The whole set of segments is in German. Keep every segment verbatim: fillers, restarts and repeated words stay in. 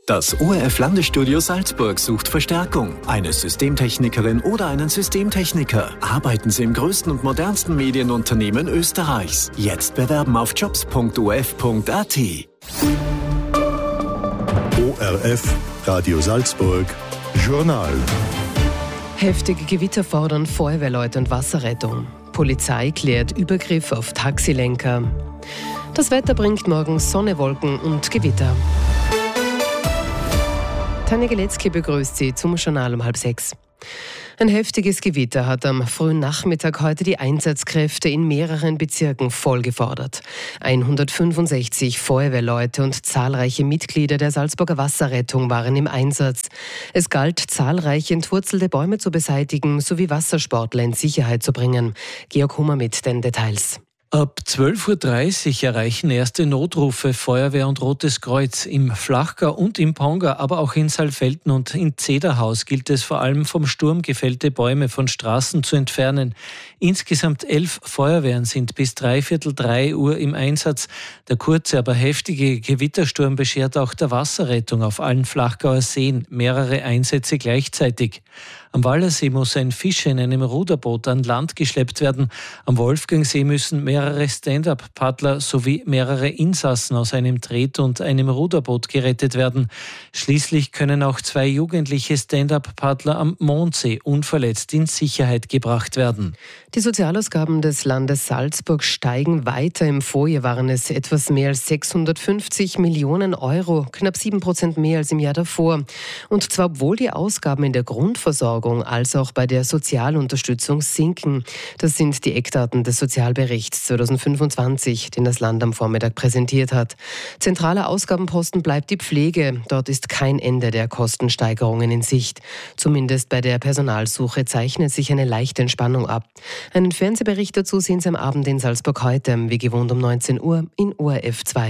Das O R F-Landesstudio Salzburg sucht Verstärkung. Eine Systemtechnikerin oder einen Systemtechniker. Arbeiten Sie im größten und modernsten Medienunternehmen Österreichs. Jetzt bewerben auf jobs punkt o f punkt a t. O R F, Radio Salzburg, Journal. Heftige Gewitter fordern Feuerwehrleute und Wasserrettung. Polizei klärt Übergriff auf Taxilenker. Das Wetter bringt morgen Sonne, Wolken und Gewitter. Tanja Geletzky begrüßt Sie zum Journal um halb sechs. Ein heftiges Gewitter hat am frühen Nachmittag heute die Einsatzkräfte in mehreren Bezirken voll gefordert. hundertfünfundsechzig Feuerwehrleute und zahlreiche Mitglieder der Salzburger Wasserrettung waren im Einsatz. Es galt, zahlreiche entwurzelte Bäume zu beseitigen sowie Wassersportler in Sicherheit zu bringen. Georg Hummer mit den Details. Ab zwölf Uhr dreißig erreichen erste Notrufe Feuerwehr und Rotes Kreuz. Im Flachgau und im Ponga, aber auch in Saalfelden und in Zederhaus gilt es vor allem vom Sturm gefällte Bäume von Straßen zu entfernen. Insgesamt elf Feuerwehren sind bis dreiviertel drei Uhr im Einsatz. Der kurze, aber heftige Gewittersturm beschert auch der Wasserrettung auf allen Flachgauer Seen mehrere Einsätze gleichzeitig. Am Wallersee muss ein Fischer in einem Ruderboot an Land geschleppt werden. Am Wolfgangsee müssen mehrere Stand-up-Paddler sowie mehrere Insassen aus einem Tret- und einem Ruderboot gerettet werden. Schließlich können auch zwei jugendliche Stand-up-Paddler am Mondsee unverletzt in Sicherheit gebracht werden. Die Sozialausgaben des Landes Salzburg steigen weiter. Im Vorjahr waren es etwas mehr als sechshundertfünfzig Millionen Euro, knapp sieben Prozent mehr als im Jahr davor. Und zwar obwohl die Ausgaben in der Grundversorgung als auch bei der Sozialunterstützung sinken. Das sind die Eckdaten des Sozialberichts zweitausendfünfundzwanzig, den das Land am Vormittag präsentiert hat. Zentraler Ausgabenposten bleibt die Pflege. Dort ist kein Ende der Kostensteigerungen in Sicht. Zumindest bei der Personalsuche zeichnet sich eine leichte Entspannung ab. Einen Fernsehbericht dazu sehen Sie am Abend in Salzburg heute, wie gewohnt um neunzehn Uhr in O R F zwei.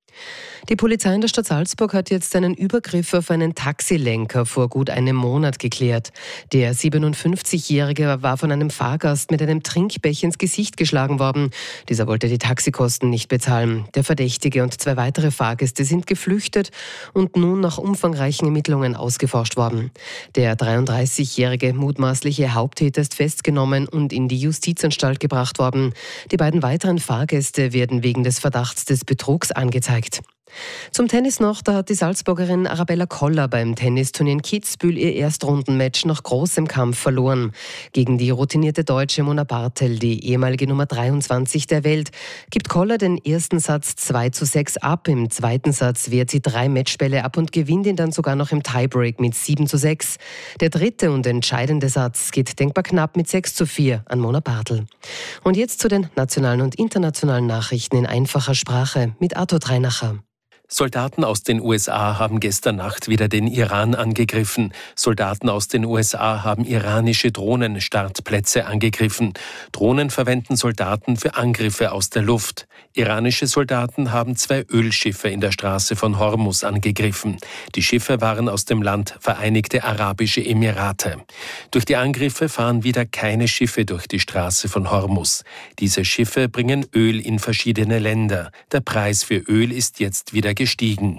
Die Polizei in der Stadt Salzburg hat jetzt einen Übergriff auf einen Taxilenker vor gut einem Monat geklärt. Der siebenundfünfzigjährige war von einem Fahrgast mit einem Trinkbecher ins Gesicht geschlagen worden. Dieser wollte die Taxikosten nicht bezahlen. Der Verdächtige und zwei weitere Fahrgäste sind geflüchtet und nun nach umfangreichen Ermittlungen ausgeforscht worden. Der dreiunddreißigjährige mutmaßliche Haupttäter ist festgenommen und in die Justizanstalt gebracht worden. Die beiden weiteren Fahrgäste werden wegen des Verdachts des Betrugs angezeigt. Zum Tennis noch, da hat die Salzburgerin Arabella Koller beim Tennisturnier in Kitzbühel ihr Erstrundenmatch nach großem Kampf verloren. Gegen die routinierte Deutsche Mona Bartel, die ehemalige Nummer dreiundzwanzig der Welt, gibt Koller den ersten Satz zwei zu sechs ab. Im zweiten Satz wehrt sie drei Matchbälle ab und gewinnt ihn dann sogar noch im Tiebreak mit sieben zu sechs. Der dritte und entscheidende Satz geht denkbar knapp mit sechs zu vier an Mona Bartel. Und jetzt zu den nationalen und internationalen Nachrichten in einfacher Sprache mit Arthur Treinacher. Soldaten aus den U S A haben gestern Nacht wieder den Iran angegriffen. Soldaten aus den U S A haben iranische Drohnenstartplätze angegriffen. Drohnen verwenden Soldaten für Angriffe aus der Luft. Iranische Soldaten haben zwei Ölschiffe in der Straße von Hormuz angegriffen. Die Schiffe waren aus dem Land Vereinigte Arabische Emirate. Durch die Angriffe fahren wieder keine Schiffe durch die Straße von Hormuz. Diese Schiffe bringen Öl in verschiedene Länder. Der Preis für Öl ist jetzt wieder gestiegen.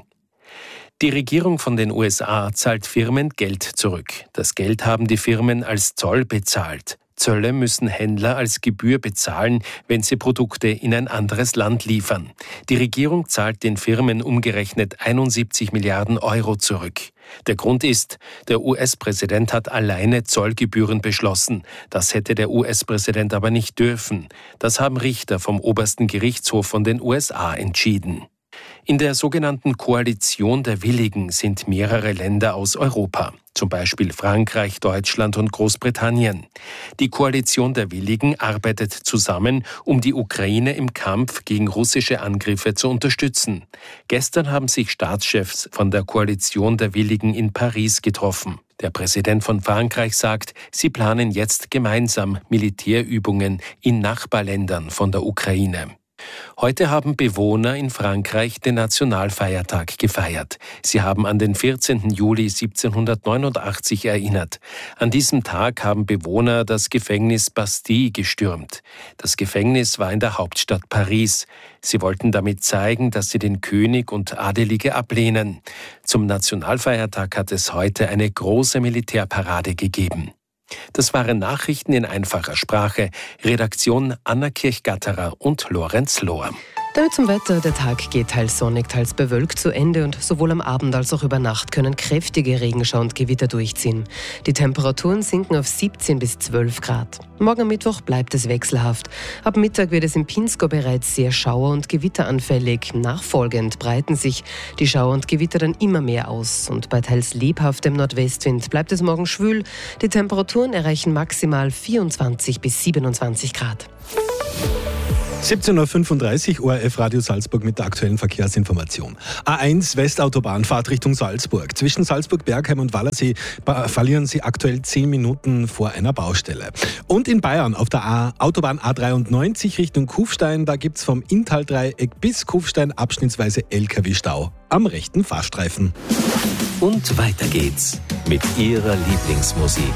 Die Regierung von den U S A zahlt Firmen Geld zurück. Das Geld haben die Firmen als Zoll bezahlt. Zölle müssen Händler als Gebühr bezahlen, wenn sie Produkte in ein anderes Land liefern. Die Regierung zahlt den Firmen umgerechnet einundsiebzig Milliarden Euro zurück. Der Grund ist, der U S-Präsident hat alleine Zollgebühren beschlossen. Das hätte der U S-Präsident aber nicht dürfen. Das haben Richter vom obersten Gerichtshof von den U S A entschieden. In der sogenannten Koalition der Willigen sind mehrere Länder aus Europa, zum Beispiel Frankreich, Deutschland und Großbritannien. Die Koalition der Willigen arbeitet zusammen, um die Ukraine im Kampf gegen russische Angriffe zu unterstützen. Gestern haben sich Staatschefs von der Koalition der Willigen in Paris getroffen. Der Präsident von Frankreich sagt, sie planen jetzt gemeinsam Militärübungen in Nachbarländern von der Ukraine. Heute haben Bewohner in Frankreich den Nationalfeiertag gefeiert. Sie haben an den vierzehnten Juli siebzehnhundertneunundachtzig erinnert. An diesem Tag haben Bewohner das Gefängnis Bastille gestürmt. Das Gefängnis war in der Hauptstadt Paris. Sie wollten damit zeigen, dass sie den König und Adelige ablehnen. Zum Nationalfeiertag hat es heute eine große Militärparade gegeben. Das waren Nachrichten in einfacher Sprache. Redaktion Anna Kirchgatterer und Lorenz Lohr. Damit zum Wetter. Der Tag geht teils sonnig, teils bewölkt zu Ende und sowohl am Abend als auch über Nacht können kräftige Regenschauer und Gewitter durchziehen. Die Temperaturen sinken auf siebzehn bis zwölf Grad. Morgen am Mittwoch bleibt es wechselhaft. Ab Mittag wird es im Pinzgau bereits sehr schauer- und gewitteranfällig. Nachfolgend breiten sich die Schauer und Gewitter dann immer mehr aus. Und bei teils lebhaftem Nordwestwind bleibt es morgen schwül. Die Temperaturen erreichen maximal vierundzwanzig bis siebenundzwanzig Grad. siebzehn Uhr fünfunddreißig, O R F Radio Salzburg mit der aktuellen Verkehrsinformation. A eins Westautobahn, Fahrt Richtung Salzburg. Zwischen Salzburg-Bergheim und Wallersee verlieren Sie aktuell zehn Minuten vor einer Baustelle. Und in Bayern auf der A- Autobahn A dreiundneunzig Richtung Kufstein, da gibt es vom Inntal-Dreieck bis Kufstein abschnittsweise L K W-Stau am rechten Fahrstreifen. Und weiter geht's mit Ihrer Lieblingsmusik.